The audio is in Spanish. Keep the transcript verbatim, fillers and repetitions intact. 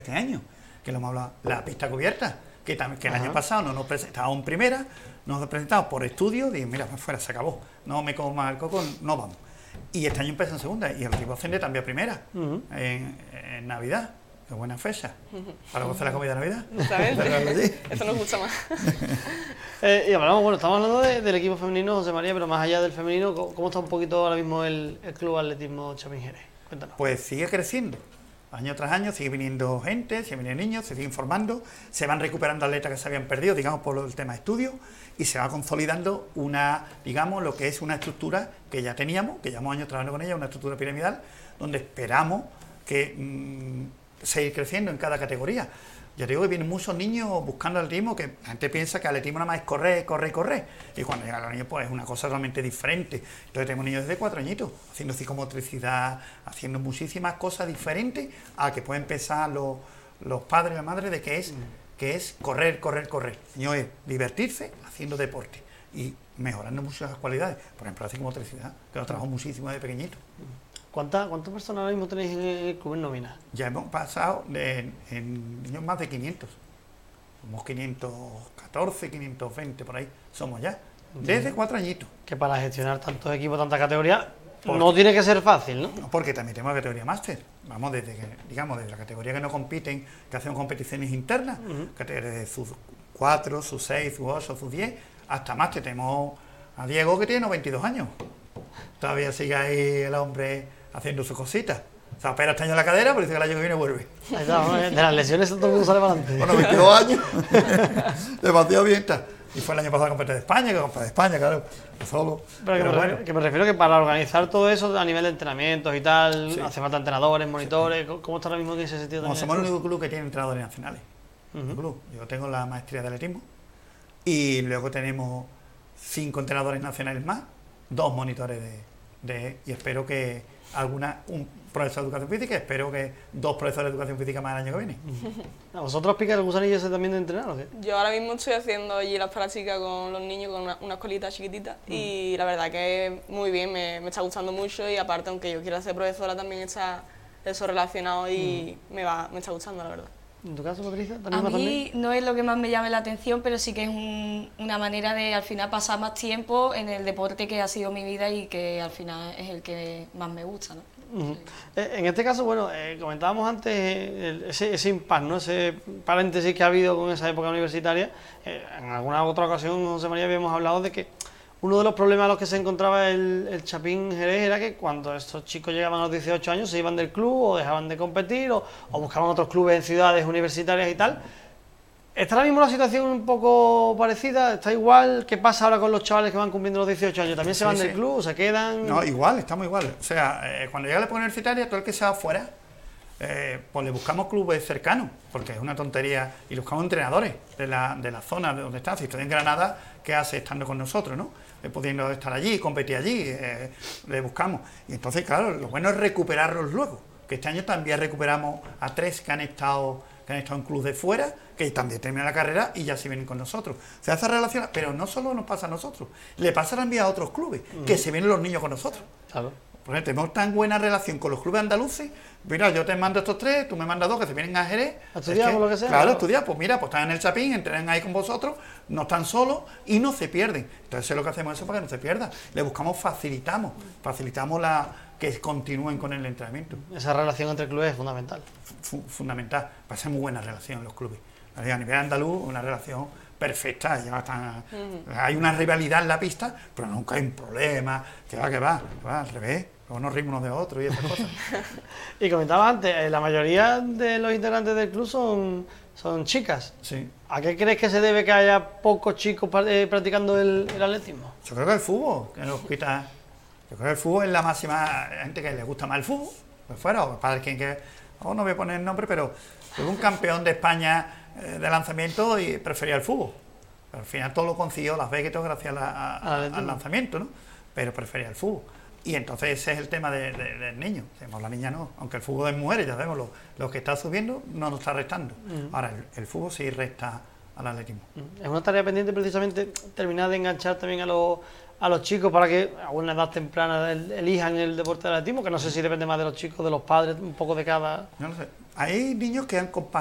este año, que lo hemos hablado, la pista cubierta, que, también, que el Ajá. año pasado no nos presentamos en primera, nos presentamos por estudio, dije, mira, pues fuera, se acabó, no me como más el coco, no vamos. Y este año empezó en segunda, y el equipo asciende también a primera, uh-huh. en, en Navidad, qué buena fecha, uh-huh. para gozar la comida de Navidad. ¿Sabes? Eso nos gusta más. eh, y hablamos, bueno, estamos hablando de, del equipo femenino, José María, pero más allá del femenino, ¿cómo, cómo está un poquito ahora mismo el, el Club Atletismo Chapín Jerez? Cuéntanos. Pues sigue creciendo. Año tras año sigue viniendo gente, sigue viniendo niños, se siguen formando, se van recuperando atletas que se habían perdido, digamos, por el tema de estudio, y se va consolidando una, digamos, lo que es una estructura que ya teníamos, que llevamos años trabajando con ella, una estructura piramidal, donde esperamos que mmm, seguir creciendo en cada categoría. Ya te digo que vienen muchos niños buscando atletismo, que la gente piensa que atletismo nada más es correr, correr, correr, y cuando llegan los niños pues es una cosa realmente diferente. Entonces tenemos niños desde cuatro añitos, haciendo psicomotricidad, haciendo muchísimas cosas diferentes a que pueden pensar los, los padres y las madres de que es, que es correr, correr, correr. Señor, es divertirse haciendo deporte y mejorando muchas cualidades. Por ejemplo, la psicomotricidad, que lo trabajo muchísimo desde pequeñito. ¿Cuántas ¿Cuántas personas ahora mismo tenéis en el club en nómina? Ya hemos pasado de, en niños más de quinientos. Somos quinientos catorce, quinientos veinte por ahí. Somos ya. Desde cuatro añitos. Que para gestionar tantos equipos, tantas categorías, no tiene que ser fácil, ¿no? No, porque también tenemos la categoría máster. Vamos desde que, digamos, desde la categoría que no compiten, que hacen competiciones internas, uh-huh. categoría de sus cuatro, sus seis, sus ocho, sus diez, hasta máster. Tenemos a Diego que tiene noventa y dos años. Todavía sigue ahí el hombre haciendo sus cositas. Se opera este año la cadera, pero dice que el año que viene vuelve. Ahí está, de las lesiones todo el mundo sale para adelante. Bueno, veintidós años. Demasiado bien está. Y fue el año pasado a competir de España, que competir de España, claro. Solo. Pero, que, pero me bueno. refiero, que me refiero que para organizar todo eso a nivel de entrenamientos y tal, sí. hace falta entrenadores, monitores. Sí. ¿Cómo está ahora mismo en ese sentido? Como somos el único club que tiene entrenadores nacionales. Uh-huh. Club. Yo tengo la maestría de atletismo y luego tenemos cinco entrenadores nacionales más, dos monitores de, de y espero que alguna un profesor de educación física, espero que dos profesores de educación física más el año que viene. ¿A vosotros pica el gusanillo ese también de entrenar o qué? Yo ahora mismo estoy haciendo allí las prácticas con los niños, con una, una escuelita chiquitita, mm. y la verdad que muy bien, me, me está gustando mucho, y aparte, aunque yo quiera ser profesora, también está eso relacionado y mm. me va me está gustando, la verdad. ¿En tu caso, Patricia? A mí también? No es lo que más me llama la atención, pero sí que es un, una manera de al final pasar más tiempo en el deporte que ha sido mi vida y que al final es el que más me gusta, ¿no? Uh-huh. En este caso, bueno, eh, comentábamos antes el, ese, ese impasse, ¿no? Ese paréntesis que ha habido con esa época universitaria. Eh, en alguna otra ocasión, José María, habíamos hablado de que uno de los problemas a los que se encontraba el, el Chapín Jerez era que cuando estos chicos llegaban a los dieciocho años se iban del club o dejaban de competir o, o buscaban otros clubes en ciudades universitarias y tal. ¿Está ahora mismo la situación un poco parecida? ¿Está igual? ¿Qué pasa ahora con los chavales que van cumpliendo los dieciocho años? ¿También se van sí, del sí. club? ¿Se quedan? No, igual, estamos igual. O sea, eh, cuando llega la época universitaria, todo el que se va afuera, eh, pues le buscamos clubes cercanos, porque es una tontería, y le buscamos entrenadores de la, de la zona de donde está. Si estoy en Granada, ¿qué hace estando con nosotros, no? Eh, pudiendo estar allí, competir allí, eh, le buscamos. Y entonces, claro, lo bueno es recuperarlos luego, que este año también recuperamos a tres que han estado... que han estado en clubes de fuera, que también terminan la carrera y ya se vienen con nosotros. Se hace relación, pero no solo nos pasa a nosotros, le pasa también a otros clubes, uh-huh. que se vienen los niños con nosotros. Claro. Por ejemplo, tenemos tan buena relación con los clubes andaluces, mira, yo te mando estos tres, tú me mandas dos que se vienen a Jerez. ¿A estudiar es que, o lo que sea? Claro, claro, estudiar, pues mira, pues están en el Chapín, entrenan ahí con vosotros, no están solos y no se pierden. Entonces lo que hacemos es eso para que no se pierda. Le buscamos, facilitamos, facilitamos la... que continúen con el entrenamiento. Esa relación entre clubes es fundamental. F- fundamental. Pasa muy buena relación los clubes. A nivel andaluz, una relación perfecta. Ya están, uh-huh. Hay una rivalidad en la pista, pero nunca hay un problema. Que va, que va, que va al revés. Luego nos rimos unos de otros y esas cosas. Y comentaba antes, eh, la mayoría de los integrantes del club son, son chicas. Sí. ¿A qué crees que se debe que haya pocos chicos eh, practicando el, el atletismo? Yo creo que el fútbol, que nos quita... Yo creo que el fútbol es la máxima, gente que le gusta más el fútbol, pues fuera, o para quien que, oh, no voy a poner el nombre, pero fue un campeón de España eh, de lanzamiento y prefería el fútbol. Pero al final todo lo consiguió Las Vegas y todo gracias a la, a, a, al lanzamiento, ¿no? Pero prefería el fútbol. Y entonces ese es el tema de, de, del niño. Decimos, la niña no, aunque el fútbol es mujeres, ya sabemos, lo, lo que está subiendo no nos está restando. Uh-huh. Ahora, el, el fútbol sí resta al atletismo. Es una tarea pendiente precisamente terminar de enganchar también a los a los chicos para que a una edad temprana el- elijan el deporte del atletismo? Que no sé si depende más de los chicos, de los padres, un poco de cada... No lo sé. Hay niños que han compa-